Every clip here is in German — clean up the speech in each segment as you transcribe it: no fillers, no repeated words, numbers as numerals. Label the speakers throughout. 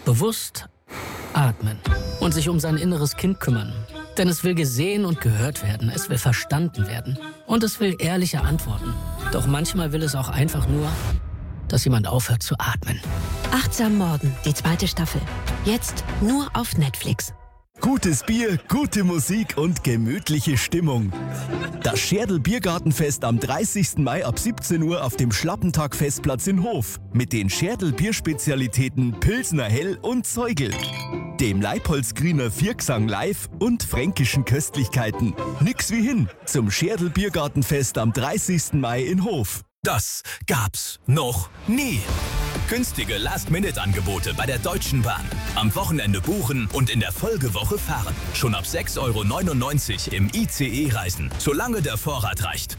Speaker 1: Bewusst atmen und sich um sein inneres Kind kümmern. Denn es will gesehen und gehört werden, es will verstanden werden und es will ehrliche Antworten. Doch manchmal will es auch einfach nur, dass jemand aufhört zu atmen.
Speaker 2: Achtsam Morden, die 2. Staffel. Jetzt nur auf Netflix.
Speaker 3: Gutes Bier, gute Musik und gemütliche Stimmung. Das Scherdl Biergartenfest am 30. Mai ab 17 Uhr auf dem Schlappentag-Festplatz in Hof. Mit den Scherdl Bierspezialitäten Pilsner Hell und Zeugel. Dem Leipoldsgriner Viergesang live und fränkischen Köstlichkeiten. Nix wie hin zum Scherdl Biergartenfest am 30. Mai in Hof.
Speaker 4: Das gab's noch nie. Günstige Last-Minute-Angebote bei der Deutschen Bahn. Am Wochenende buchen und in der Folgewoche fahren. Schon ab 6,99 € im ICE reisen, solange der Vorrat reicht.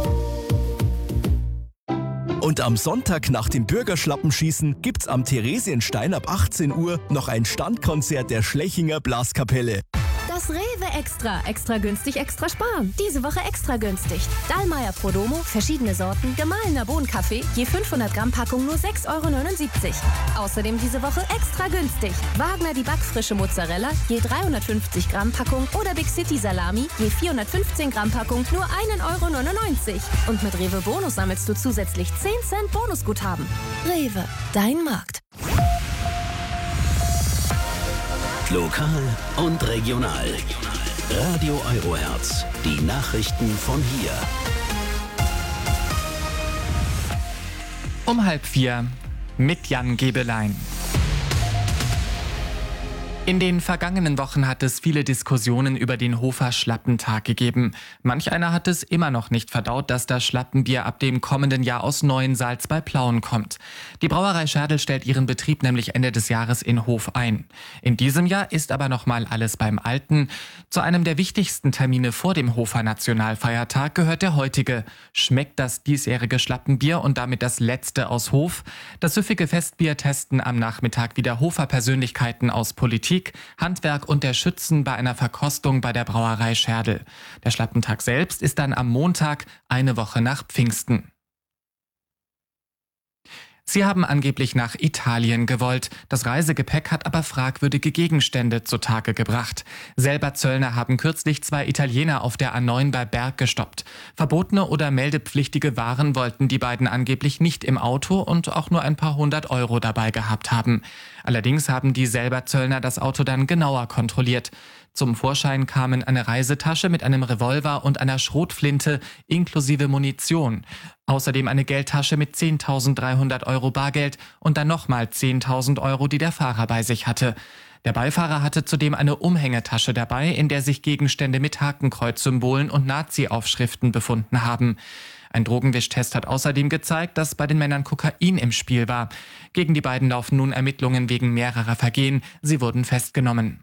Speaker 3: Und am Sonntag nach dem Bürgerschlappenschießen gibt's am Theresienstein ab 18 Uhr noch ein Standkonzert der Schlechinger Blaskapelle.
Speaker 5: Das Rewe Extra. Extra günstig, extra sparen. Diese Woche extra günstig. Dallmayr Prodomo, verschiedene Sorten, gemahlener Bohnenkaffee, je 500 Gramm Packung nur 6,79 €. Außerdem diese Woche extra günstig. Wagner die backfrische Mozzarella, je 350 Gramm Packung oder Big City Salami, je 415 Gramm Packung nur 1,99 €. Und mit Rewe Bonus sammelst du zusätzlich 10 Cent Bonusguthaben. Rewe, dein Markt.
Speaker 6: Lokal und regional. Radio Eurohertz. Die Nachrichten von hier.
Speaker 7: Um 3:30 mit Jan Gebelein. In den vergangenen Wochen hat es viele Diskussionen über den Hofer Schlappentag gegeben. Manch einer hat es immer noch nicht verdaut, dass das Schlappenbier ab dem kommenden Jahr aus Neuensalz bei Plauen kommt. Die Brauerei Scherdl stellt ihren Betrieb nämlich Ende des Jahres in Hof ein. In diesem Jahr ist aber nochmal alles beim Alten. Zu einem der wichtigsten Termine vor dem Hofer Nationalfeiertag gehört der heutige. Schmeckt das diesjährige Schlappenbier und damit das letzte aus Hof? Das süffige Festbier testen am Nachmittag wieder Hofer Persönlichkeiten aus Politik, Handwerk und der Schützen bei einer Verkostung bei der Brauerei Scherdl. Der Schlappentag selbst ist dann am Montag, eine Woche nach Pfingsten. Sie haben angeblich nach Italien gewollt. Das Reisegepäck hat aber fragwürdige Gegenstände zutage gebracht. Selber Zöllner haben kürzlich 2 Italiener auf der A9 bei Berg gestoppt. Verbotene oder meldepflichtige Waren wollten die beiden angeblich nicht im Auto und auch nur ein paar 100 € dabei gehabt haben. Allerdings haben die selber Zöllner das Auto dann genauer kontrolliert. Zum Vorschein kamen eine Reisetasche mit einem Revolver und einer Schrotflinte inklusive Munition. Außerdem eine Geldtasche mit 10.300 € Bargeld und dann nochmal 10.000 €, die der Fahrer bei sich hatte. Der Beifahrer hatte zudem eine Umhängetasche dabei, in der sich Gegenstände mit Hakenkreuzsymbolen und Nazi-Aufschriften befunden haben. Ein Drogenwischtest hat außerdem gezeigt, dass bei den Männern Kokain im Spiel war. Gegen die beiden laufen nun Ermittlungen wegen mehrerer Vergehen. Sie wurden festgenommen.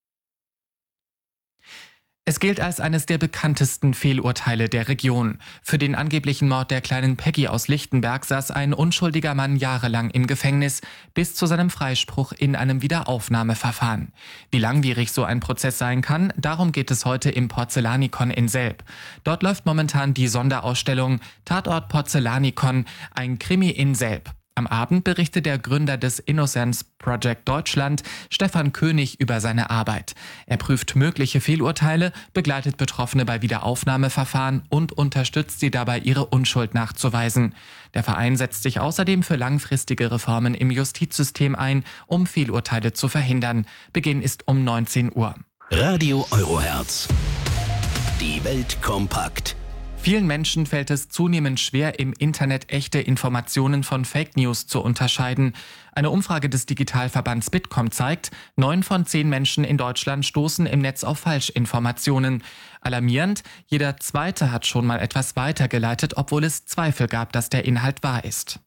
Speaker 7: Es gilt als eines der bekanntesten Fehlurteile der Region. Für den angeblichen Mord der kleinen Peggy aus Lichtenberg saß ein unschuldiger Mann jahrelang im Gefängnis, bis zu seinem Freispruch in einem Wiederaufnahmeverfahren. Wie langwierig so ein Prozess sein kann, darum geht es heute im Porzellanikon in Selb. Dort läuft momentan die Sonderausstellung Tatort Porzellanikon, ein Krimi in Selb. Am Abend berichtet der Gründer des Innocence Project Deutschland, Stefan König, über seine Arbeit. Er prüft mögliche Fehlurteile, begleitet Betroffene bei Wiederaufnahmeverfahren und unterstützt sie dabei, ihre Unschuld nachzuweisen. Der Verein setzt sich außerdem für langfristige Reformen im Justizsystem ein, um Fehlurteile zu verhindern. Beginn ist um 19 Uhr.
Speaker 6: Radio Eurohertz. Die Welt kompakt.
Speaker 7: Vielen Menschen fällt es zunehmend schwer, im Internet echte Informationen von Fake News zu unterscheiden. Eine Umfrage des Digitalverbands Bitkom zeigt, 9 von 10 Menschen in Deutschland stoßen im Netz auf Falschinformationen. Alarmierend, jeder Zweite hat schon mal etwas weitergeleitet, obwohl es Zweifel gab, dass der Inhalt wahr ist.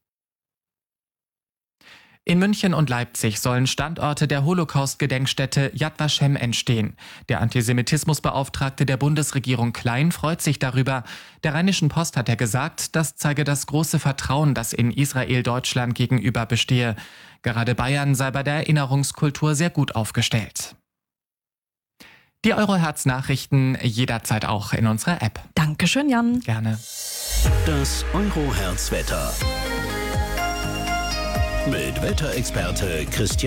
Speaker 7: In München und Leipzig sollen Standorte der Holocaust-Gedenkstätte Yad Vashem entstehen. Der Antisemitismusbeauftragte der Bundesregierung Klein freut sich darüber. Der Rheinischen Post hat er gesagt, das zeige das große Vertrauen, das in Israel Deutschland gegenüber bestehe. Gerade Bayern sei bei der Erinnerungskultur sehr gut aufgestellt. Die Eurohertz-Nachrichten jederzeit auch in unserer App.
Speaker 2: Dankeschön, Jan.
Speaker 7: Gerne.
Speaker 6: Das Eurohertz-Wetter. Mit Wetterexperte Christian